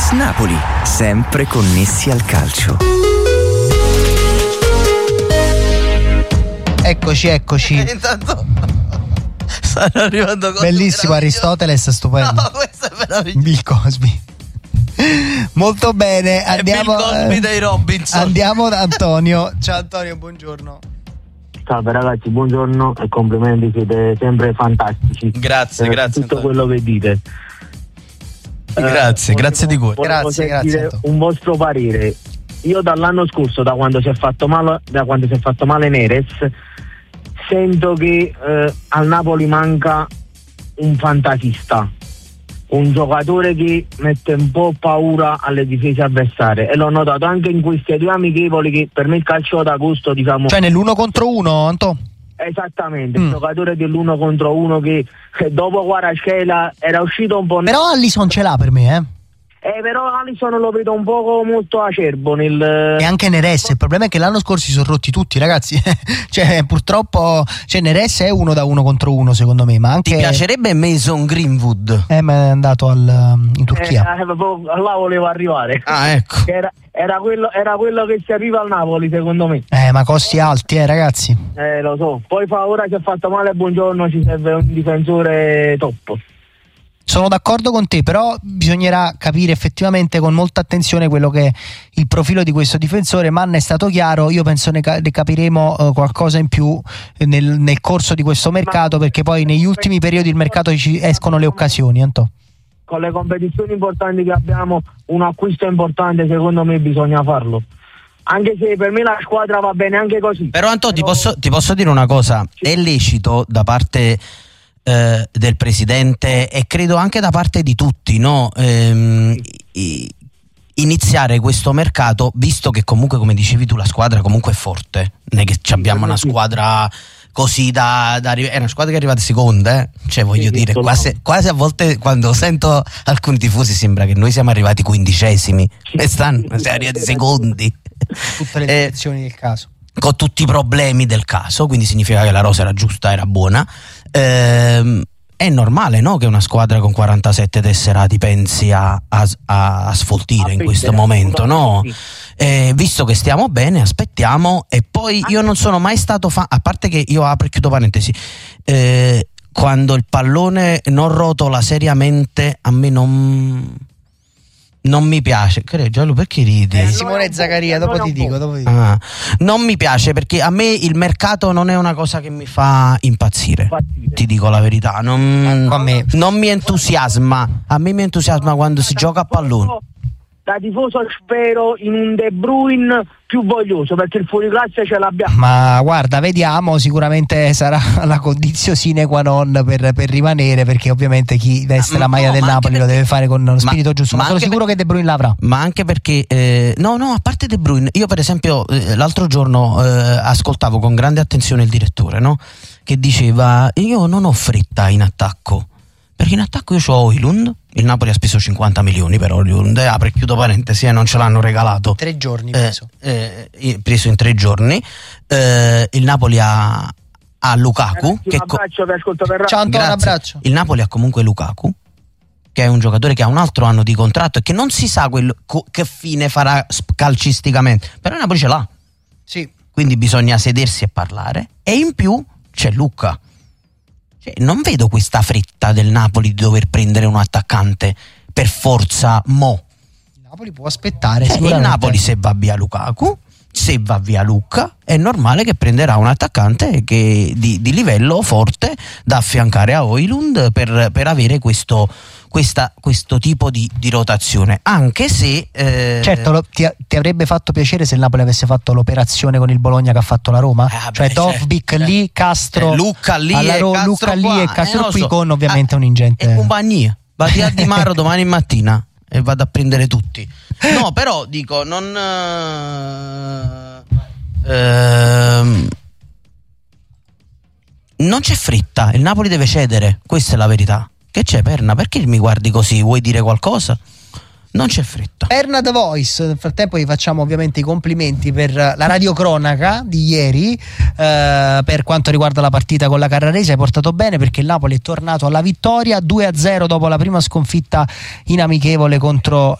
Vis Napoli, sempre connessi al calcio. Eccoci. Intanto stanno arrivando cose bellissimo Aristoteles, stupendo. No, questo è meraviglioso. Bill Cosby. Molto bene, andiamo. Bill Cosby dei Robinson. Andiamo da Antonio. Ciao Antonio, buongiorno. Salve ragazzi, buongiorno e complimenti, siete sempre fantastici. Grazie tutto Antonio. quello che dite. Grazie di cuore. Grazie. Un vostro parere. Io dall'anno scorso, da quando si è fatto male Neres, sento che al Napoli manca un fantasista, un giocatore che mette un po' paura alle difese avversarie, e l'ho notato anche in questi due amichevoli che per me il calcio d'agosto, diciamo, Cioè nell'1 contro 1, Anto? esattamente, il giocatore dell'1 contro 1 che dopo Kvaratskhelia era uscito un po'. Però Alisson ce l'ha per me, Però Alisson lo vedo un poco molto acerbo E anche Neres. Il problema è che l'anno scorso si sono rotti tutti, ragazzi. Cioè purtroppo Neres è uno da 1 contro 1 secondo me, ma anche... Ti piacerebbe Mason Greenwood? Ma è andato in Turchia. Là volevo arrivare. Ecco. Era quello che si arriva al Napoli, secondo me. Ma costi alti, ragazzi. Lo so. Poi ora si è fatto male, buongiorno, ci serve un difensore top. Sono d'accordo con te, però bisognerà capire effettivamente con molta attenzione quello che è il profilo di questo difensore. Manna è stato chiaro, io penso ne capiremo qualcosa in più nel corso di questo mercato, perché poi negli ultimi periodi del mercato ci escono le occasioni, Antò. Con le competizioni importanti che abbiamo, un acquisto importante secondo me bisogna farlo. Anche se per me la squadra va bene anche così. Però Antò, ti posso dire una cosa, è lecito da parte del presidente e credo anche da parte di tutti, no? Iniziare questo mercato, visto che comunque, come dicevi tu, la squadra comunque è forte, non è che abbiamo una squadra così da è una squadra che è arrivata seconda, cioè voglio dire, quasi a volte quando sento alcuni tifosi sembra che noi siamo arrivati 15esimi e siamo arrivati secondi, tutte le direzioni del caso, con tutti i problemi del caso, quindi significa che la rosa era giusta, era buona. È normale, no, che una squadra con 47 tesserati pensi a sfoltire in questo momento, no? Visto che stiamo bene, aspettiamo. E poi io non sono mai stato fan, a parte che io apro e chiudo parentesi, quando il pallone non rotola seriamente a me non mi piace. Giallo, perché ridi? Simone Zaccaria, dopo ti dico. Non mi piace, perché a me il mercato non è una cosa che mi fa impazzire. Ti dico la verità, non mi entusiasma. A me mi entusiasma quando si gioca a pallone. Da tifoso spero in un De Bruyne più voglioso, perché il fuoriclasse ce l'abbiamo. Ma guarda, vediamo, sicuramente sarà la condizio sine qua non per rimanere, perché ovviamente chi veste la maglia del Napoli lo deve fare con lo spirito giusto. Ma sono sicuro che De Bruyne l'avrà. Ma anche perché no, a parte De Bruyne, io per esempio l'altro giorno ascoltavo con grande attenzione il direttore, no? Che diceva: io non ho fretta in attacco, perché in attacco io ho Højlund. Il Napoli ha speso 50 milioni per Højlund, apro e chiudo parentesi, non ce l'hanno regalato 3 giorni preso in 3 giorni. Il Napoli ha Lukaku, ciao Antonio, un abbraccio. Il Napoli ha comunque Lukaku, che è un giocatore che ha un altro anno di contratto e che non si sa che fine farà calcisticamente, però il Napoli ce l'ha, sì. Quindi bisogna sedersi e parlare. E in più c'è Lucca. Non vedo questa fretta del Napoli di dover prendere un attaccante per forza mo. Il Napoli può aspettare, il Napoli, se va via Lukaku, se va via Lucca, è normale che prenderà un attaccante che di livello forte da affiancare a Højlund per avere questo tipo di rotazione, anche se certo ti avrebbe fatto piacere se il Napoli avesse fatto l'operazione con il Bologna che ha fatto la Roma, Dovbyk lì, Castro Lucca lì, Lucca lì e Castro qui, so. con ovviamente un ingente e compagnia. Vado a Di Maro domani mattina e vado a prendere tutti. No, però dico, non c'è fretta, il Napoli deve cedere, questa è la verità. Che c'è, Perna? Perché mi guardi così? Vuoi dire qualcosa? Non c'è fretta. Perna The Voice. Nel frattempo vi facciamo ovviamente i complimenti per la radiocronaca di ieri, per quanto riguarda la partita con la Carrarese. Hai portato bene, perché il Napoli è tornato alla vittoria 2-0 dopo la prima sconfitta in amichevole contro